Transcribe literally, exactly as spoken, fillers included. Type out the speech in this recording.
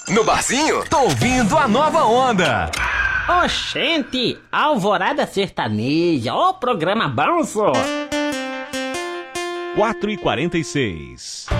No barzinho, tô ouvindo a nova onda. Oxente, Alvorada Sertaneja, ó programa bom, só. quatro e quarenta e seis.